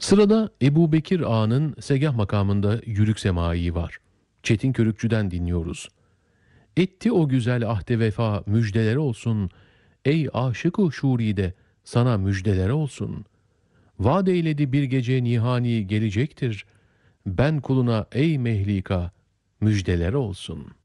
Sırada Ebu Bekir Ağa'nın segah makamında Yürük Semai var. Çetin Körükçü'den dinliyoruz. Etti o güzel ahde vefa müjdeleri olsun. Ey aşık-ı şuride sana müjdeleri olsun. Vaat eyledi bir gece nihani gelecektir. Ben kuluna ey mehlika müjdeleri olsun.''